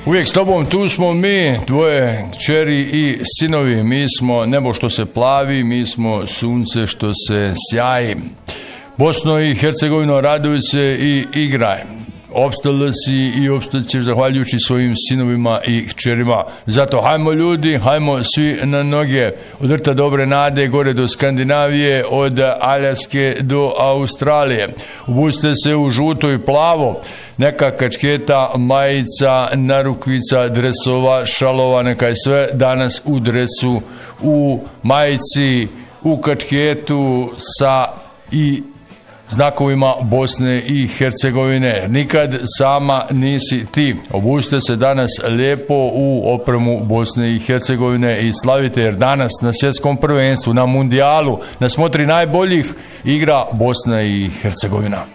Uvijek s tobom tu smo mi, tvoje kćeri i sinovi, mi smo nebo što se plavi, mi smo sunce što se sjaji. Bosno i Hercegovino, raduj se i igraj. Opstala si i opstaćeš zahvaljujući svojim sinovima i kćerima. Zato hajmo ljudi, hajmo svi na noge. Od Rta Dobre Nade gore do Skandinavije, od Aljaske do Australije. Obucite se u žuto i plavo. Neka kačketa, majica, narukvica, dresova, šalova, neka je sve danas u dresu, u majici, u kačketu sa i znakovima Bosne i Hercegovine. Nikad sama nisi ti. Obucite se danas lijepo u opremu Bosne i Hercegovine i slavite, jer danas na svjetskom prvenstvu, na mundijalu, na smotri najboljih igra Bosna i Hercegovina.